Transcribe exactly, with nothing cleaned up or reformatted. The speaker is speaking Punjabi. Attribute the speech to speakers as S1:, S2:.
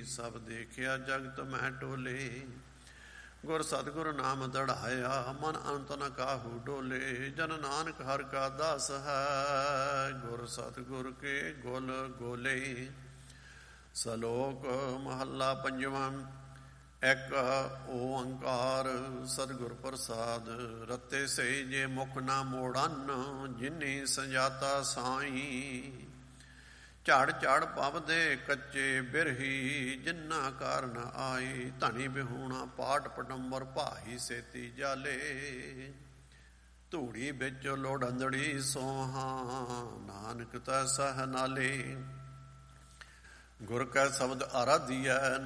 S1: ਸਭ ਦੇਖਿਆ ਜਗਤ ਮਹਿ ਟੋਲੇ। ਗੁਰ ਸਤਿਗੁਰ ਨਾਮ ਦੜਾਇਆ ਮਨ ਅੰਤ ਨ ਕਾਹੂ ਡੋਲੇ। ਜਨ ਨਾਨਕ ਹਰਿ ਕਾ ਦਾਸ ਹੈ ਗੁਰ ਸਤਿਗੁਰ ਕੇ ਗੁਲ ਗੋਲੇ। ਸਲੋਕ ਮਹੱਲਾ ਪੰਜਵਾਂ। ਇੱਕ ਓੰਕਾਰ ਸਤਿਗੁਰ ਪ੍ਰਸਾਦ ਰਤੇ ਸੇ ਜੇ ਮੁਖ ਨਾ ਮੋੜਨ ਜਿਨੀ ਸੰਜਾਤਾ ਸਾਈ। ਝੜ ਝੜ ਪਵਦੇ ਕੱਚੇ ਬਿਰਹੀ ਜਿੰਨਾ ਕਾਰਨ ਆਈ। ਧਨੀ ਬਿਹੂਣਾ ਪਾਟ ਪਟੰਬਰ ਭਾਈ ਸੇਤੀ ਜਾਲੇ। ਧੂੜੀ ਵਿੱਚ ਲੋੜੰਦੜੀ ਸੋਹਾ ਨਾਨਕ ਤੈ ਸਹ ਨਾਲੇ। ਗੁਰ ਕੈ ਸ਼ਬਦ ਆਰਾਧੀਐ